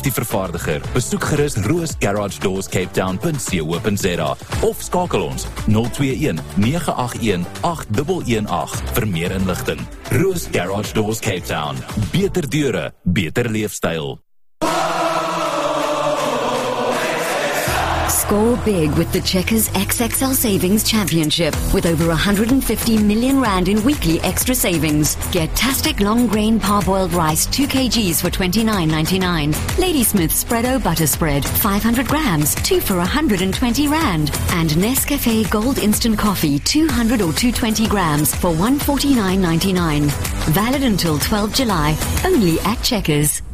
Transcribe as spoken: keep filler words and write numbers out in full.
die vervaardiger. Besoek gerus roos garage doors cape town punt co punt za of skakel ons nul twee een nege agt een agt een een agt vir meer inligting. Roos Garage Doors Cape Town. Beter deure, beter leefstyl. Score big with the Checkers X X L Savings Championship with over one hundred fifty million rand in weekly extra savings. Get Tastic long grain parboiled rice two kilograms for twenty-nine ninety-nine. Ladysmith Spreado butter spread five hundred grams, two for one hundred twenty rand. And Nescafe Gold instant coffee two hundred or two hundred twenty grams for one forty-nine ninety-nine. Valid until twelfth July, only at Checkers.